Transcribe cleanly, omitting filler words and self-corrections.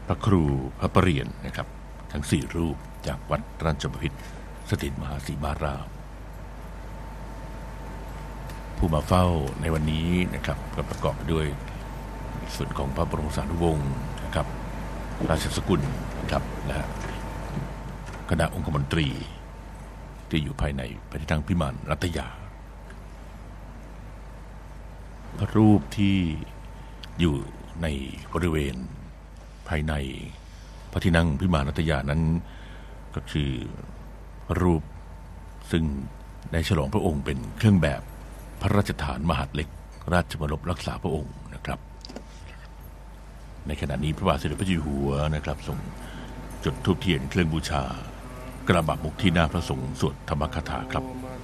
พระครูพระปรริญญานะครับทั้ง4รูปจากวัดราชบพิตรสถิตมหาสีมารามผู้มาเฝ้าในวันนี้นะครับก็ประกอบด้วยส่วนของพระบรมสารีวงศ์นะครับราชสกุลนะครับและคณะองคมนตรีที่อยู่ภายในพระที่นั่งพิมานรัตยาพระรูปที่อยู่ในบริเวณภายในพระที่นั่งพิมานรัตยานั้นก็คือรูปซึ่งได้ฉลองพระองค์เป็นเครื่องแบบพระราชทานมหาดเล็กราชบรมรักษาพระองค์นะครับในขณะนี้พระบาทสมเด็จพระเจ้าอยู่หัวนะครับทรงจุดธูปเทียนเครื่องบูชากระบะมุกที่หน้าพระสงฆ์สวดธรรมคาถาครับ